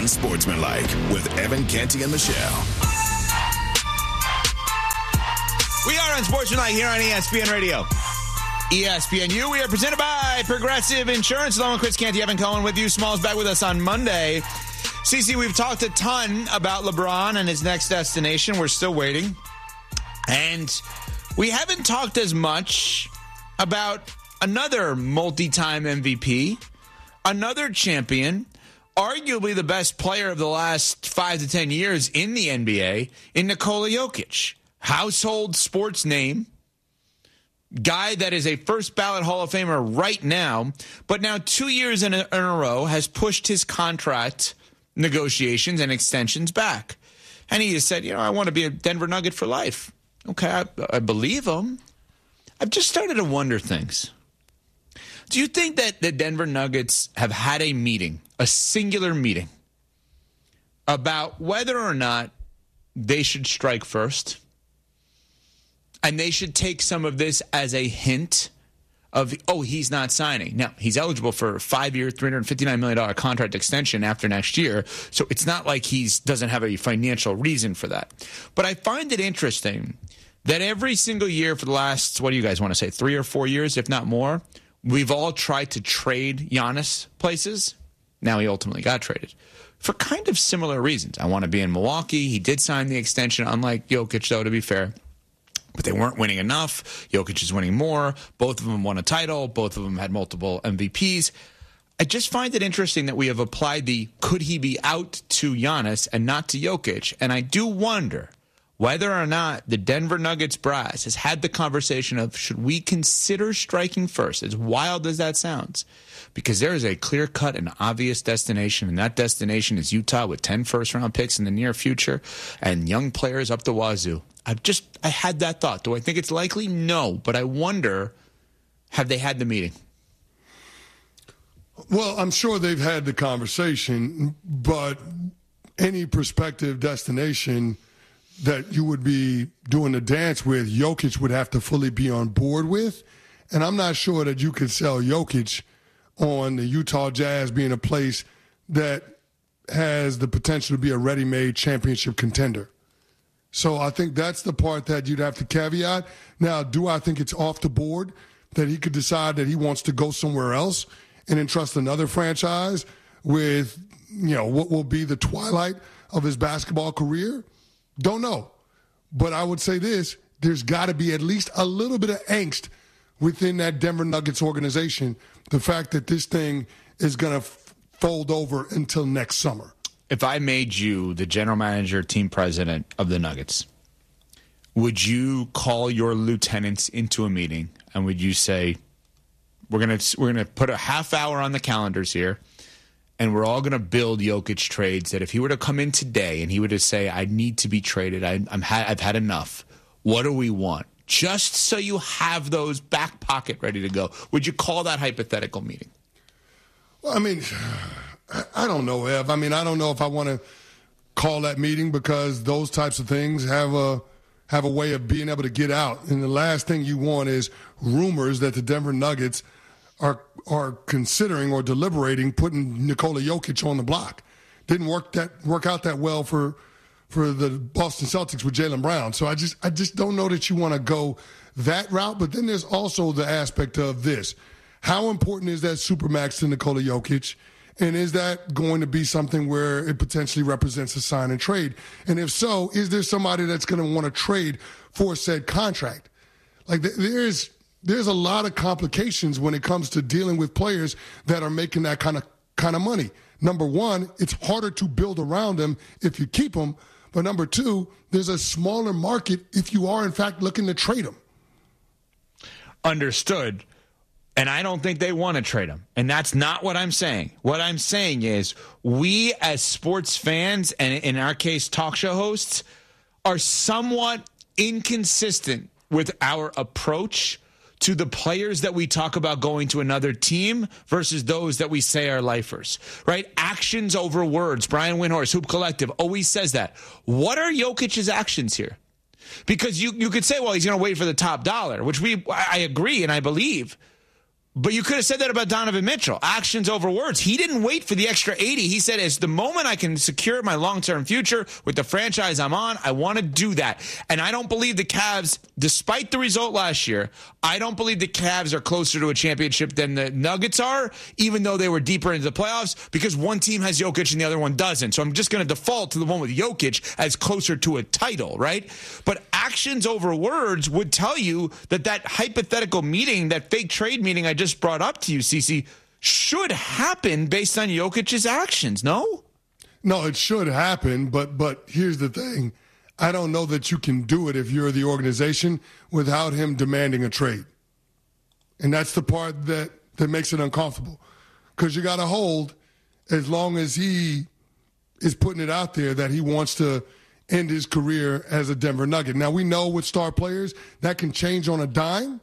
Unsportsmanlike with Evan Canty and Michelle. We are Unsportsmanlike here on ESPN Radio. ESPNU. We are presented by Progressive Insurance. Along with Chris Canty, Evan Cohen with you. Small's back with us on Monday. CC, we've talked a ton about LeBron and his next destination. We're still waiting. And we haven't talked as much about another multi-time MVP, another champion, arguably the best player of the last 5 to 10 years in the NBA, in Nikola Jokic. Household sports name, guy that is a first ballot Hall of Famer right now, but now 2 years in a row has pushed his contract negotiations and extensions back. And he has said, I want to be a Denver Nugget for life. Okay, I believe him. I've just started to wonder things. Do you think that the Denver Nuggets have had a meeting, a singular meeting, about whether or not they should strike first? And they should take some of this as a hint of, he's not signing. Now, he's eligible for a 5-year, $359 million contract extension after next year, so it's not like he doesn't have a financial reason for that. But I find it interesting that every single year for the last, what do you guys want to say, 3 or 4 years, if not more, we've all tried to trade Giannis places. Now he ultimately got traded for kind of similar reasons. I want to be in Milwaukee. He did sign the extension, unlike Jokic, though, to be fair. But they weren't winning enough. Jokic is winning more. Both of them won a title. Both of them had multiple MVPs. I just find it interesting that we have applied the could he be out to Giannis and not to Jokic. And I do wonder whether or not the Denver Nuggets brass has had the conversation of should we consider striking first, as wild as that sounds. Because there is a clear-cut and obvious destination, and that destination is Utah with 10 first-round picks in the near future and young players up the wazoo. I had that thought. Do I think it's likely? No. But I wonder, have they had the meeting? Well, I'm sure they've had the conversation, but any prospective destination that you would be doing the dance with, Jokic would have to fully be on board with. And I'm not sure that you could sell Jokic on the Utah Jazz being a place that has the potential to be a ready-made championship contender. So I think that's the part that you'd have to caveat. Now, do I think it's off the board that he could decide that he wants to go somewhere else and entrust another franchise with, what will be the twilight of his basketball career? Don't know. But I would say this, there's got to be at least a little bit of angst within that Denver Nuggets organization, the fact that this thing is going to fold over until next summer. If I made you the general manager, team president of the Nuggets, would you call your lieutenants into a meeting and would you say, we're gonna put a half hour on the calendars here, and we're all gonna build Jokic trades that if he were to come in today and he were to say, I need to be traded, I've had enough. What do we want? Just so you have those back pocket ready to go. Would you call that hypothetical meeting? Well, I don't know, Ev. I don't know if I want to call that meeting because those types of things have a way of being able to get out. And the last thing you want is rumors that the Denver Nuggets are considering or deliberating putting Nikola Jokic on the block. Didn't work out that well for the Boston Celtics with Jaylen Brown. So I just don't know that you want to go that route. But then there's also the aspect of this. How important is that Supermax to Nikola Jokic? And is that going to be something where it potentially represents a sign and trade? And if so, is there somebody that's going to want to trade for said contract? Like there's a lot of complications when it comes to dealing with players that are making that kind of money. Number one, it's harder to build around them if you keep them. But number two, there's a smaller market if you are in fact looking to trade them. Understood. And I don't think they want to trade him. And that's not what I'm saying. What I'm saying is we as sports fans, and in our case, talk show hosts, are somewhat inconsistent with our approach to the players that we talk about going to another team versus those that we say are lifers, right? Actions over words. Brian Windhorst, Hoop Collective, always says that. What are Jokic's actions here? Because you could say, well, he's going to wait for the top dollar, which I agree and I believe. But you could have said that about Donovan Mitchell. Actions over words. He didn't wait for the extra 80. He said, as the moment I can secure my long-term future with the franchise I'm on, I want to do that. And I don't believe the Cavs, despite the result last year, I don't believe the Cavs are closer to a championship than the Nuggets are, even though they were deeper into the playoffs, because one team has Jokic and the other one doesn't. So I'm just going to default to the one with Jokic as closer to a title, right? But actions over words would tell you that hypothetical meeting, that fake trade meeting I just brought up to you, CeCe, should happen based on Jokic's actions, no? No, it should happen, but here's the thing. I don't know that you can do it if you're the organization without him demanding a trade. And that's the part that makes it uncomfortable. Because you got to hold, as long as he is putting it out there that he wants to end his career as a Denver Nugget. Now, we know with star players, that can change on a dime.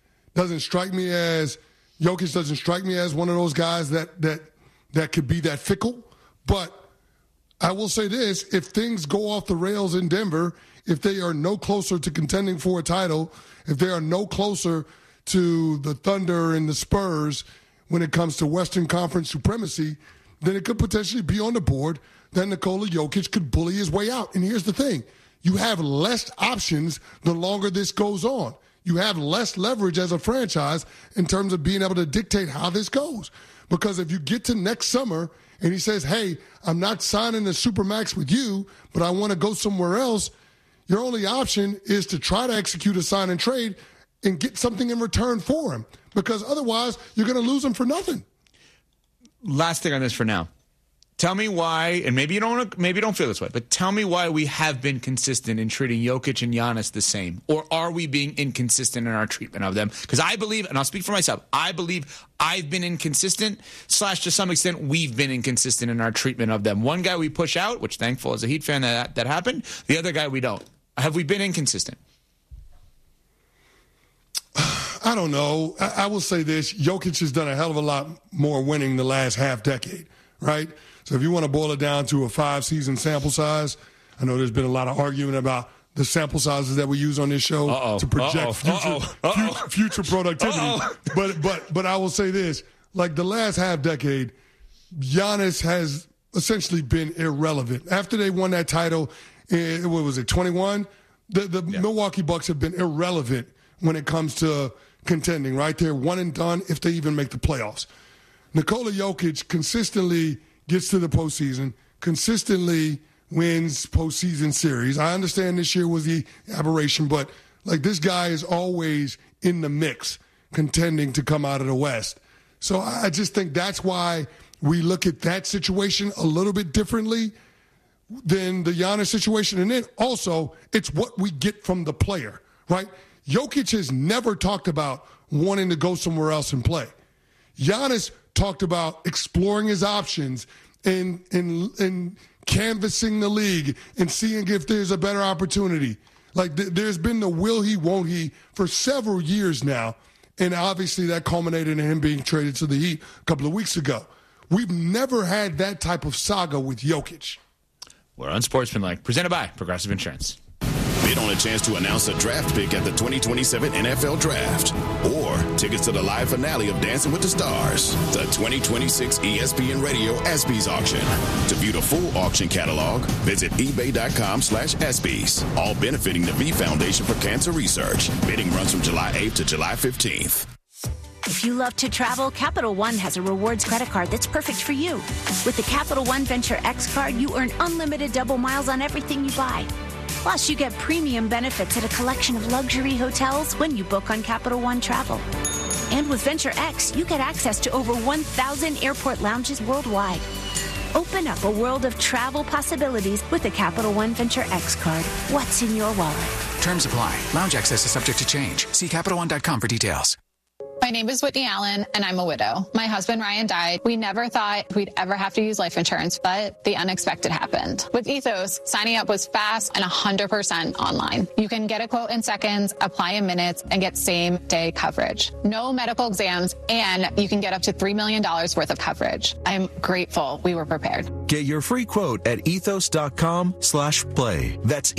Jokic doesn't strike me as one of those guys that could be that fickle. But I will say this, if things go off the rails in Denver, if they are no closer to contending for a title, if they are no closer to the Thunder and the Spurs when it comes to Western Conference supremacy, then it could potentially be on the board that Nikola Jokic could bully his way out. And here's the thing. You have less options the longer this goes on. You have less leverage as a franchise in terms of being able to dictate how this goes. Because if you get to next summer and he says, hey, I'm not signing the Supermax with you, but I want to go somewhere else, your only option is to try to execute a sign and trade and get something in return for him. Because otherwise, you're going to lose him for nothing. Last thing on this for now. Tell me why, and maybe you don't feel this way, but tell me why we have been consistent in treating Jokic and Giannis the same. Or are we being inconsistent in our treatment of them? Because I believe, and I'll speak for myself, I believe I've been inconsistent, / to some extent we've been inconsistent in our treatment of them. One guy we push out, which thankful as a Heat fan that happened. The other guy we don't. Have we been inconsistent? I don't know. I will say this. Jokic has done a hell of a lot more winning the last half decade, right? So if you want to boil it down to a 5-season sample size, I know there's been a lot of argument about the sample sizes that we use on this show to project future productivity. But I will say this, like the last half decade, Giannis has essentially been irrelevant. After they won that title, what was it, 21? The Milwaukee Bucks have been irrelevant when it comes to contending, right? They're one and done if they even make the playoffs. Nikola Jokic consistently gets to the postseason, consistently wins postseason series. I understand this year was the aberration, but like this guy is always in the mix, contending to come out of the West. So I just think that's why we look at that situation a little bit differently than the Giannis situation. And then also, it's what we get from the player, right? Jokic has never talked about wanting to go somewhere else and play. Giannis talked about exploring his options and canvassing the league and seeing if there's a better opportunity. Like there's been the will he, won't he for several years now. And obviously that culminated in him being traded to the Heat a couple of weeks ago. We've never had that type of saga with Jokic. We're Unsportsmanlike, presented by Progressive Insurance. Bid on a chance to announce a draft pick at the 2027 NFL Draft. Or tickets to the live finale of Dancing with the Stars, the 2026 ESPN Radio ESPYs auction. To view the full auction catalog, visit ebay.com/ESPYs. All benefiting the V Foundation for Cancer Research. Bidding runs from July 8th to July 15th. If you love to travel, Capital One has a rewards credit card that's perfect for you. With the Capital One Venture X card, you earn unlimited double miles on everything you buy. Plus, you get premium benefits at a collection of luxury hotels when you book on Capital One Travel. And with Venture X, you get access to over 1,000 airport lounges worldwide. Open up a world of travel possibilities with the Capital One Venture X card. What's in your wallet? Terms apply. Lounge access is subject to change. See CapitalOne.com for details. My name is Whitney Allen, and I'm a widow. My husband, Ryan, died. We never thought we'd ever have to use life insurance, but the unexpected happened. With Ethos, signing up was fast and 100% online. You can get a quote in seconds, apply in minutes, and get same-day coverage. No medical exams, and you can get up to $3 million worth of coverage. I'm grateful we were prepared. Get your free quote at ethos.com/play. That's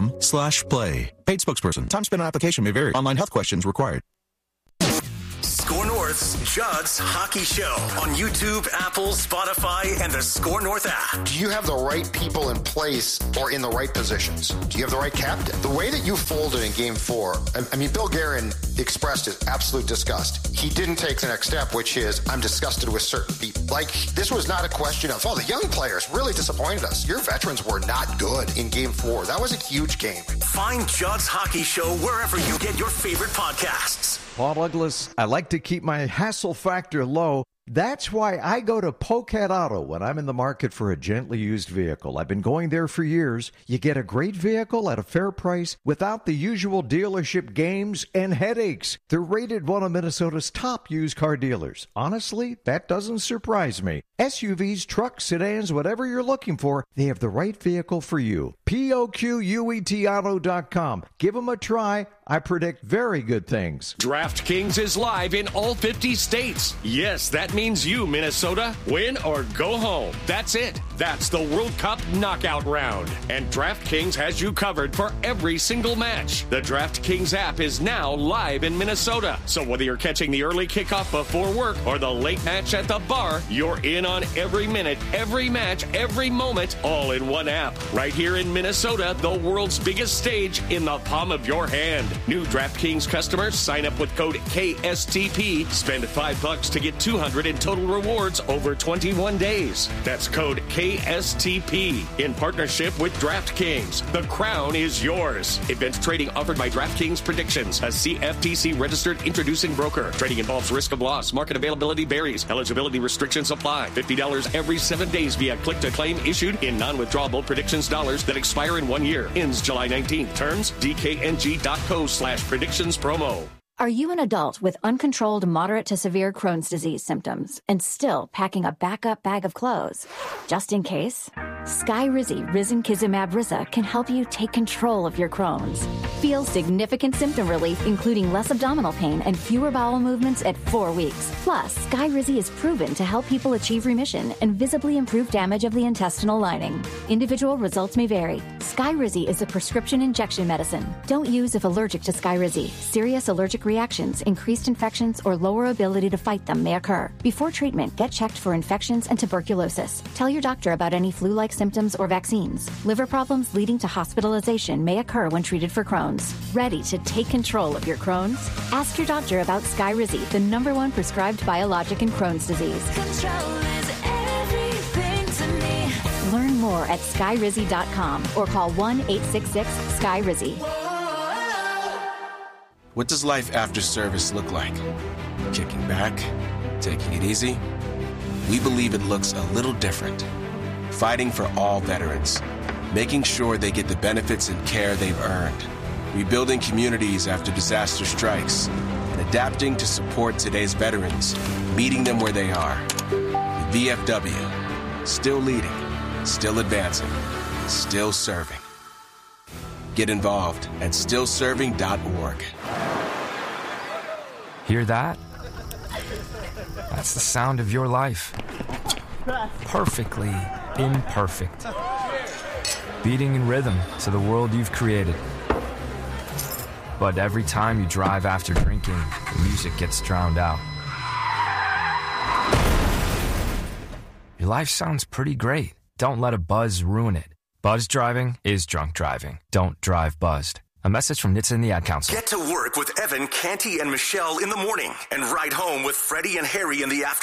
ethos.com/play. Paid spokesperson. Time spent on application may vary. Online health questions required. Score North's Judd's Hockey Show on YouTube, Apple, Spotify, and the Score North app. Do you have the right people in place or in the right positions? Do you have the right captain? The way that you folded in Game 4, I mean, Bill Guerin expressed his absolute disgust. He didn't take the next step, which is, I'm disgusted with certain people. Like, this was not a question of, the young players really disappointed us. Your veterans were not good in Game 4. That was a huge game. Find Judd's Hockey Show wherever you get your favorite podcasts. Paul Douglas, I like to keep my hassle factor low. That's why I go to Pocat Auto when I'm in the market for a gently used vehicle. I've been going there for years. You get a great vehicle at a fair price without the usual dealership games and headaches. They're rated one of Minnesota's top used car dealers. Honestly, that doesn't surprise me. SUVs, trucks, sedans, whatever you're looking for, they have the right vehicle for you. POQUETauto.com. Give them a try. I predict very good things. DraftKings is live in all 50 states. Yes, that means you, Minnesota, win or go home. That's it. That's the World Cup knockout round. And DraftKings has you covered for every single match. The DraftKings app is now live in Minnesota. So whether you're catching the early kickoff before work or the late match at the bar, you're in on every minute, every match, every moment, all in one app. Right here in Minnesota, the world's biggest stage in the palm of your hand. New DraftKings customers sign up with code KSTP. Spend $5 to get $200 in total rewards over 21 days. That's code KSTP in partnership with DraftKings. The crown is yours. Events trading offered by DraftKings Predictions, a CFTC registered introducing broker. Trading involves risk of loss. Market availability varies. Eligibility restrictions apply. $50 every 7 days via click to claim issued in non-withdrawable predictions dollars that expire in 1 year. Ends July 19th. Terms DKNG.co/predictions promo. Are you an adult with uncontrolled moderate to severe Crohn's disease symptoms and still packing a backup bag of clothes? Just in case? Skyrizi Risankizumab Riza can help you take control of your Crohn's. Feel significant symptom relief, including less abdominal pain and fewer bowel movements at 4 weeks. Plus, Skyrizi is proven to help people achieve remission and visibly improve damage of the intestinal lining. Individual results may vary. Skyrizi is a prescription injection medicine. Don't use if allergic to Skyrizi. Serious allergic reactions, increased infections, or lower ability to fight them may occur. Before treatment, get checked for infections and tuberculosis. Tell your doctor about any flu-like symptoms or vaccines. Liver problems leading to hospitalization may occur when treated for Crohn's. Ready to take control of your Crohn's? Ask your doctor about Skyrizi, the #1 prescribed biologic in Crohn's disease. Control is everything to me. Learn more at skyrizi.com or call 1-866-SKYRIZI. What does life after service look like? Kicking back? Taking it easy? We believe it looks a little different. Fighting for all veterans. Making sure they get the benefits and care they've earned. Rebuilding communities after disaster strikes. And adapting to support today's veterans. Meeting them where they are. The VFW. Still leading. Still advancing. Still serving. Get involved at stillserving.org. Hear that? That's the sound of your life. Perfectly imperfect. Beating in rhythm to the world you've created. But every time you drive after drinking, the music gets drowned out. Your life sounds pretty great. Don't let a buzz ruin it. Buzz driving is drunk driving. Don't drive buzzed. A message from NHTSA and the Ad Council. Get to work with Evan, Canty, and Michelle in the morning and ride home with Freddie and Harry in the afternoon.